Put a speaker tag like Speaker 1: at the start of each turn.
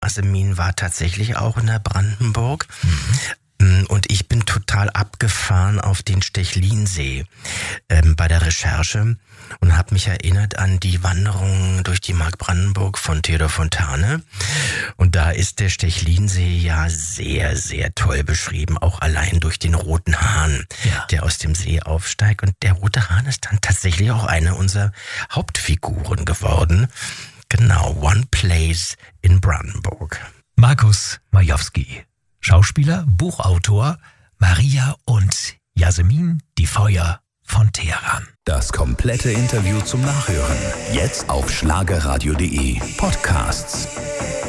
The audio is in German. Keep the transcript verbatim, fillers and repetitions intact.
Speaker 1: Yasemin war tatsächlich auch in der Brandenburg. Mhm. Und ich bin total abgefahren auf den Stechlinsee ähm, bei der Recherche und habe mich erinnert an die Wanderung durch die Mark Brandenburg von Theodor Fontane. Und da ist der Stechlinsee ja sehr, sehr toll beschrieben, auch allein durch den roten Hahn, ja. der aus dem See aufsteigt. Und der rote Hahn ist dann tatsächlich auch eine unserer Hauptfiguren geworden. Genau, One Place in Brandenburg.
Speaker 2: Markus Majewski, Schauspieler, Buchautor, Maria und Yasemin, die Feuer von Teheran.
Speaker 3: Das komplette Interview zum Nachhören. Jetzt auf schlagerradio punkt de Podcasts.